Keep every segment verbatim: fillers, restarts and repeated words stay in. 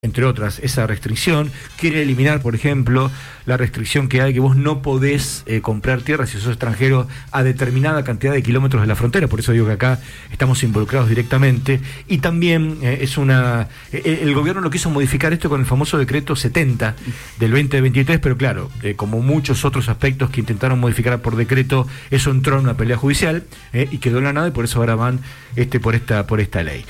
entre otras, esa restricción. Quiere eliminar, por ejemplo, la restricción que hay que vos no podés eh, comprar tierra si sos extranjero a determinada cantidad de kilómetros de la frontera. Por eso digo que acá estamos involucrados directamente. Y también eh, es una... Eh, el gobierno lo quiso modificar esto con el famoso decreto setenta del veinte veintitrés, pero claro, eh, como muchos otros aspectos que intentaron modificar por decreto, eso entró en una pelea judicial eh, y quedó en la nada, y por eso ahora van este, por, esta, por esta ley.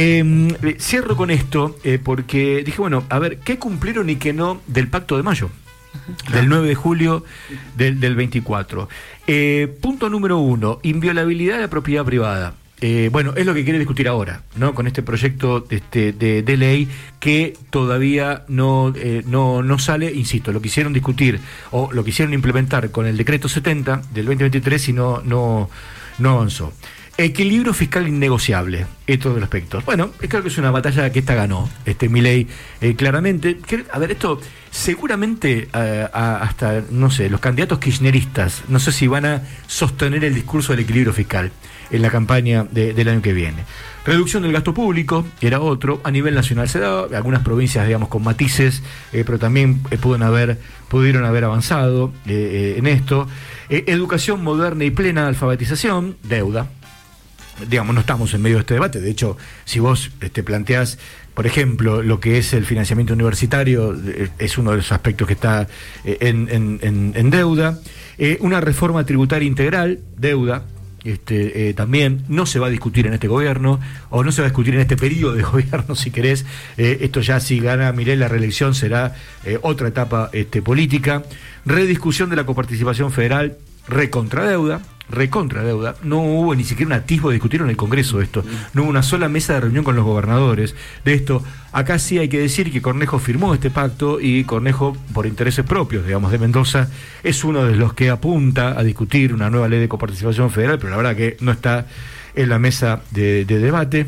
Eh, cierro con esto eh, porque dije, bueno, a ver, ¿qué cumplieron y qué no del Pacto de Mayo? Claro. Del nueve de julio del, del veinticuatro. Eh, punto número uno, inviolabilidad de la propiedad privada. Eh, bueno, es lo que quiere discutir ahora, ¿no? Con este proyecto este, de, de ley que todavía no, eh, no, no sale, insisto, lo quisieron discutir o lo quisieron implementar con el decreto setenta del veinte veintitrés y no, no, no avanzó. Equilibrio fiscal innegociable, estos de los aspectos. Bueno, creo que es una batalla que esta ganó, este Milei, eh, claramente. A ver, esto seguramente eh, a, hasta, no sé, los candidatos kirchneristas, no sé si van a sostener el discurso del equilibrio fiscal en la campaña de, del año que viene. Reducción del gasto público, era otro, a nivel nacional se da, algunas provincias, digamos, con matices, eh, pero también eh, pudieron haber, pudieron haber avanzado eh, eh, en esto. Eh, educación moderna y plena alfabetización, deuda. Digamos, no estamos en medio de este debate. De hecho, si vos te planteás, por ejemplo, lo que es el financiamiento universitario, es uno de los aspectos que está en, en, en, en deuda. Eh, una reforma tributaria integral, deuda. Este, eh, también no se va a discutir en este gobierno, o no se va a discutir en este periodo de gobierno, si querés. Eh, esto ya, si gana Milei la reelección, será eh, otra etapa este, política. Rediscusión de la coparticipación federal, recontradeuda. recontra deuda, no hubo ni siquiera un atisbo de discutir en el Congreso esto, no hubo una sola mesa de reunión con los gobernadores de esto. Acá sí hay que decir que Cornejo firmó este pacto, y Cornejo, por intereses propios, digamos, de Mendoza, es uno de los que apunta a discutir una nueva ley de coparticipación federal, pero la verdad que no está en la mesa de, de debate.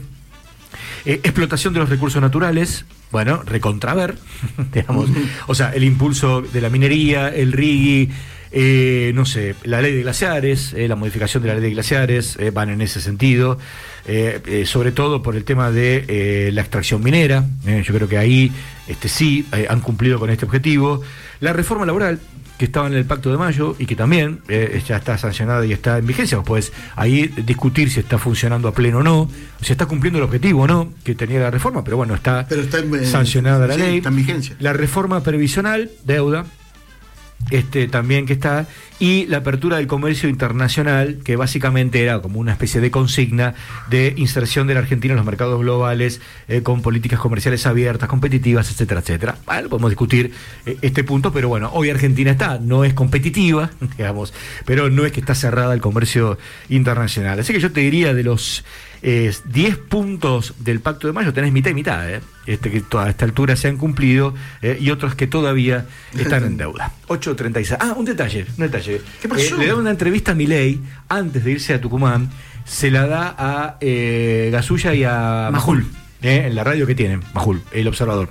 Eh, explotación de los recursos naturales, bueno, recontraver, digamos, o sea, el impulso de la minería, el rigui, Eh, no sé, la ley de glaciares, eh, la modificación de la ley de glaciares, eh, van en ese sentido, eh, eh, sobre todo por el tema de eh, la extracción minera. Eh, yo creo que ahí este, sí eh, han cumplido con este objetivo. La reforma laboral, que estaba en el Pacto de Mayo y que también eh, ya está sancionada y está en vigencia, pues ahí discutir si está funcionando a pleno o no, si está cumpliendo el objetivo o no que tenía la reforma, pero bueno, está, pero está en, sancionada la sí, ley. Está en vigencia. La reforma previsional, deuda, Este, también que está, y la apertura del comercio internacional, que básicamente era como una especie de consigna de inserción de la Argentina en los mercados globales, eh, con políticas comerciales abiertas, competitivas, etcétera, etcétera. Bueno, podemos discutir eh, este punto, pero bueno, hoy Argentina está, no es competitiva, digamos, pero no es que está cerrada el comercio internacional. Así que yo te diría, de los eh, diez puntos del Pacto de Mayo, tenés mitad y mitad, eh, este, que a esta altura se han cumplido, eh, y otros que todavía están en deuda. ocho treinta y seis. Ah, un detalle, un detalle. ¿Qué pasó? Eh, le da una entrevista a Milei antes de irse a Tucumán, se la da a eh, Gasulla y a Majul, eh, en la radio que tienen, Majul, El Observador.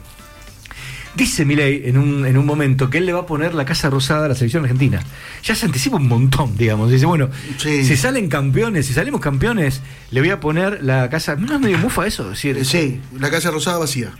Dice Milei en un, en un momento que él le va a poner la Casa Rosada a la selección argentina. Ya se anticipa un montón, digamos. Dice, bueno, sí. si salen campeones, si salimos campeones, le voy a poner la Casa... ¿No es medio mufa eso? Decir, sí, la Casa Rosada vacía.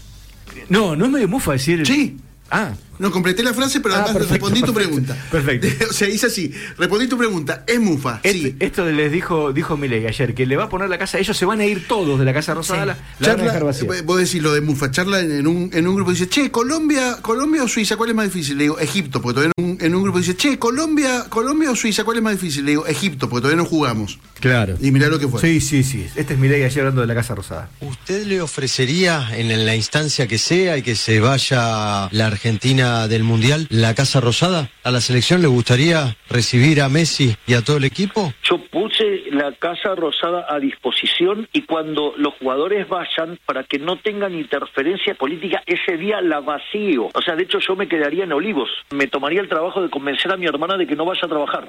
No, no es medio mufa decir... Sí. Ah. No, completé la frase, pero ah, además perfecto, respondí tu perfecto, pregunta. Perfecto. O sea, hice así, respondí tu pregunta, es mufa, este, sí. Esto les dijo dijo Milei ayer, que le va a poner la casa, ellos se van a ir todos de la Casa Rosada, sí. la, la charla, van a dejar vacía. Vos decís lo de mufa, charla en, en, un, en un grupo, dice, che, Colombia, Colombia o Suiza, ¿cuál es más difícil? Le digo, Egipto, porque todavía en un, en un grupo dice, che, Colombia, Colombia o Suiza, ¿cuál es más difícil? Le digo, Egipto, porque todavía no jugamos. Claro. Y mirá lo que fue. Sí, sí, sí. Este es Milei ayer hablando de la Casa Rosada. ¿Usted le ofrecería, en, en la instancia que sea y que se vaya la Argentina del Mundial, la Casa Rosada? ¿A la selección le gustaría recibir a Messi y a todo el equipo? Yo puse la Casa Rosada a disposición, y cuando los jugadores vayan, para que no tengan interferencia política, ese día la vacío. O sea, de hecho yo me quedaría en Olivos. Me tomaría el trabajo de convencer a mi hermana de que no vaya a trabajar.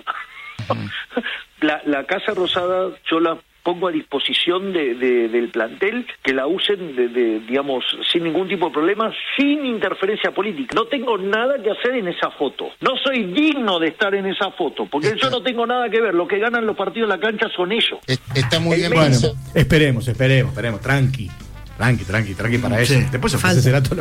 la, la Casa Rosada yo la pongo a disposición de, de, del plantel, que la usen, de, de, digamos, sin ningún tipo de problema, sin interferencia política. No tengo nada que hacer en esa foto. No soy digno de estar en esa foto, porque está. Yo no tengo nada que ver. Lo que ganan los partidos en la cancha son ellos. Está muy bien. Bueno, esperemos, esperemos, esperemos, tranqui. Tranqui, tranqui, tranqui para eso. Sí. Después Falta. ofrecerá todo lo